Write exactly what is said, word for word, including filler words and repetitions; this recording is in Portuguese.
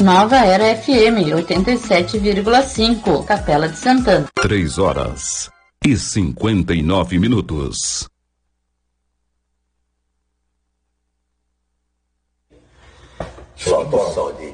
Nova Era F M, oitenta e sete vírgula cinco, Capela de Santana. Três horas e cinquenta e nove minutos. Produção de